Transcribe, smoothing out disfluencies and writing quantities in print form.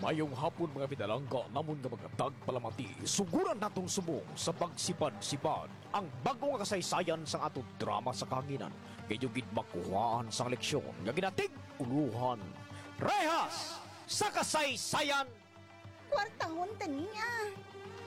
Mayong hapon mga bidalangga, namon nga mga tagpalamati, suguran natong subong sa pagsipad-sipad ang bagong nga kasaysayan sa atong drama sa kanginan. Kayo gid makuhaan sa leksyon nga ginatig uluhan. Rehas sa kasaysayan! Kwartangon taniya.